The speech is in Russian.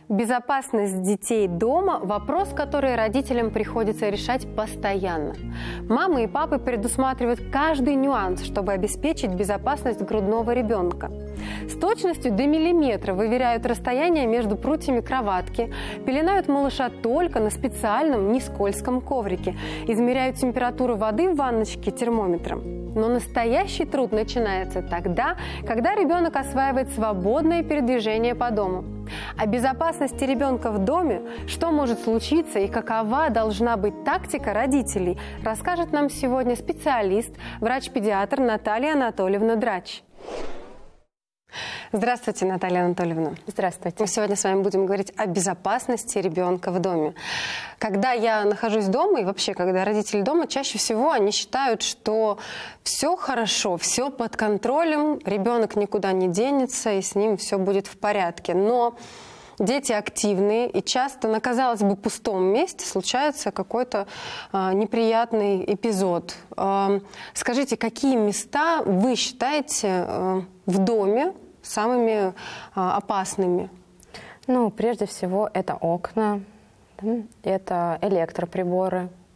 Безопасность детей дома – вопрос, который родителям приходится решать постоянно. Мамы и папы предусматривают каждый нюанс, чтобы обеспечить безопасность грудного ребенка. С точностью до миллиметра выверяют расстояние между прутьями кроватки, пеленают малыша только на специальном нескользком коврике, измеряют температуру воды в ванночке термометром. Но настоящий труд начинается тогда, когда ребенок осваивает свободное передвижение по дому. О безопасности ребенка в доме, что может случиться и какова должна быть тактика родителей, расскажет нам сегодня специалист, врач-педиатр Наталья Анатольевна Драч. Здравствуйте, Наталья Анатольевна. Здравствуйте. Мы сегодня с вами будем говорить о безопасности ребенка в доме. Когда я нахожусь дома и вообще, когда родители дома, чаще всего они считают, что все хорошо, все под контролем, ребенок никуда не денется и с ним все будет в порядке. Но дети активные, и часто на, казалось бы, пустом месте случается какой-то неприятный эпизод. Скажите, какие места вы считаете в доме самыми опасными? Ну, прежде всего, это окна, это электроприборы,